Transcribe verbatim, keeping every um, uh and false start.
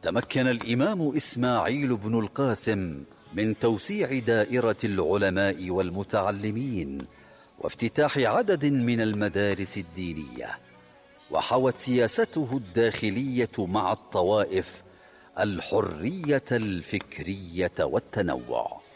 تمكن الإمام إسماعيل بن القاسم من توسيع دائرة العلماء والمتعلمين وافتتاح عدد من المدارس الدينية، وحوت سياسته الداخلية مع الطوائف الحرية الفكرية والتنوع.